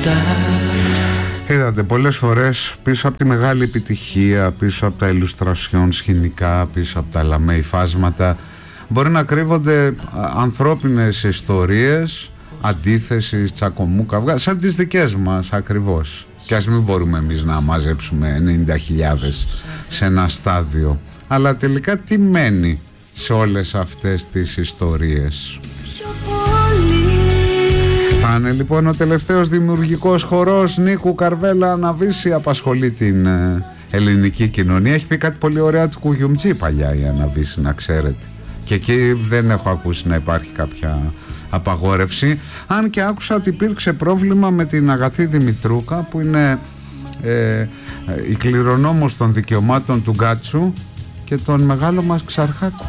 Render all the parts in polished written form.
Είδατε, πολλές φορές πίσω από τη μεγάλη επιτυχία, πίσω από τα ηλουστρασιόν σκηνικά, πίσω από τα λαμέ υφάσματα, μπορεί να κρύβονται ανθρώπινες ιστορίες, αντίθεσης, τσακωμού, καυγά, σαν τις δικές μας ακριβώς. Και ας μην μπορούμε εμείς να μαζέψουμε 90.000 σε ένα στάδιο. Αλλά τελικά τι μένει σε όλες αυτές τις ιστορίες? Θα είναι λοιπόν ο τελευταίος δημιουργικός χορός Νίκου Καρβέλα Αναβίση, απασχολεί την ελληνική κοινωνία. Έχει πει κάτι πολύ ωραία του Κουγιουμτζή παλιά η Αναβίση, να ξέρετε. Και εκεί δεν έχω ακούσει να υπάρχει κάποια απαγόρευση. Αν και άκουσα ότι υπήρξε πρόβλημα με την Αγαθή Δημητρούκα, που είναι η κληρονόμος των δικαιωμάτων του Γκάτσου και τον μεγάλο μας Ξαρχάκο.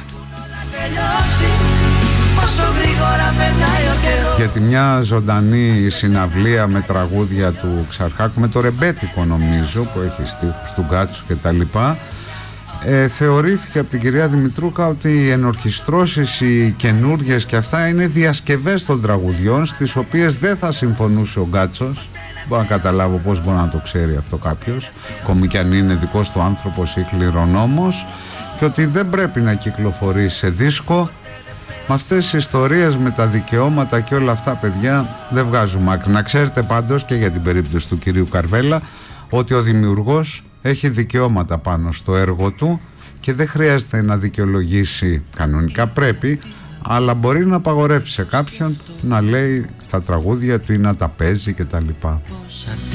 Γιατί μια ζωντανή συναυλία με τραγούδια του Ξαρχάκου, με το ρεμπέτικο νομίζω που έχει στίχους του Γκάτσου και τα λοιπά, θεωρήθηκε από την κυρία Δημητρούκα ότι οι ενορχιστρώσεις, οι καινούργιες και αυτά είναι διασκευές των τραγουδιών, στις οποίες δεν θα συμφωνούσε ο Γκάτσος. Μπορώ να καταλάβω πώς μπορεί να το ξέρει αυτό κάποιος, ακόμη κι αν είναι δικός του άνθρωπος ή κληρονόμος, και ότι δεν πρέπει να κυκλοφορεί σε δίσκο. Με αυτές τις ιστορίες με τα δικαιώματα και όλα αυτά, παιδιά, δεν βγάζουμε άκρη. Να ξέρετε πάντως, και για την περίπτωση του κυρίου Καρβέλα, ότι ο δημιουργός έχει δικαιώματα πάνω στο έργο του και δεν χρειάζεται να δικαιολογήσει, κανονικά πρέπει, αλλά μπορεί να απαγορεύσει σε κάποιον να λέει τα τραγούδια του ή να τα παίζει κτλ.